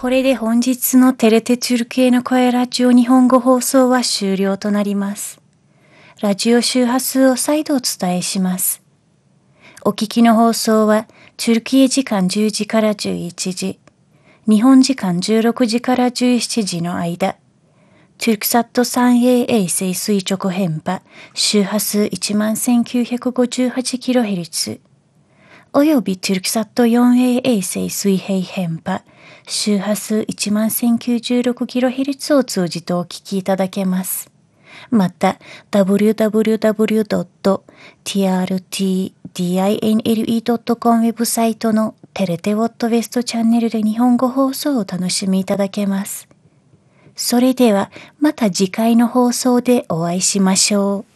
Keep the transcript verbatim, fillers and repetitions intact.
これで本日のテレテトゥルクエの声ラジオ日本語放送は終了となります。ラジオ周波数を再度お伝えします。お聞きの放送は、トゥルキエ時間じゅうじからじゅういちじ、日本時間じゅうろくじからじゅうしちじの間、トゥルクサット スリーエー 衛星垂直変波、周波数 いちまんせんきゅうひゃくごじゅうはちキロヘルツ、およびトゥルクサット フォーエー 衛星水平変波、周波数 いちまんせんきゅうじゅうろくキロヘルツ を通じてお聞きいただけます。また、ダブリューダブリューダブリュードットティーアールティーディーアイエヌエルイードットコム ウェブサイトのテレテウォットウェストチャンネルで日本語放送をお楽しみいただけます。それでは、また次回の放送でお会いしましょう。